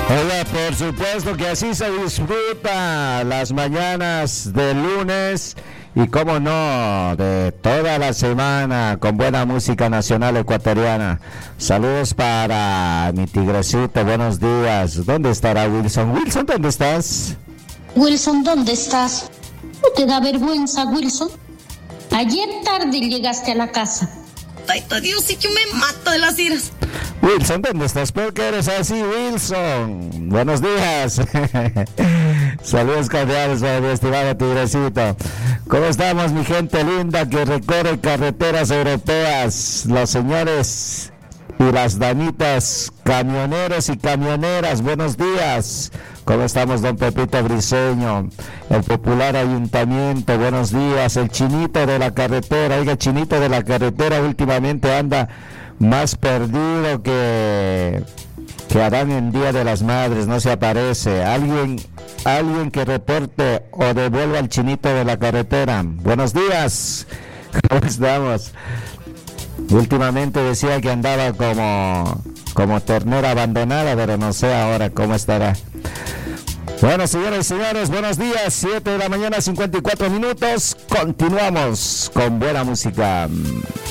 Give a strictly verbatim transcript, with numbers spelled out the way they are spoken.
Oiga, por supuesto que así se disfruta las mañaas de lunes y, cómo no, de toda la semana con buena música nacional ecuatoriana. Saludos para mi tigrecito, buenos días. ¿Dónde estará Wilson? Wilson, ¿dónde estás? Wilson, ¿dónde estás? ¿No te da vergüenza, Wilson? Ayer tarde llegaste a la casa. Ay, Dios, sí que me mato de las iras. Wilson, ¿dónde estás? ¿Por qué eres así, Wilson? Buenos días. Saludos cordiales para mi estimado tigrecito. ¿Cómo estamos, mi gente linda que recorre carreteras europeas? Los señores y las damitas, camioneros y camioneras, buenos días. ¿Cómo estamos, don Pepito Briseño? El popular ayuntamiento, buenos días. El chinito de la carretera, oiga, chinito de la carretera últimamente anda más perdido que que harán en Día de las Madres, no se aparece. Alguien, alguien que reporte o devuelva al chinito de la carretera. Buenos días, ¿cómo estamos? Últimamente decía que andaba como, como ternera abandonada, pero no sé ahora cómo estará. Bueno, señoras y señores, buenos días, siete de la mañana, cincuenta y cuatro minutos. Continuamos con buena música.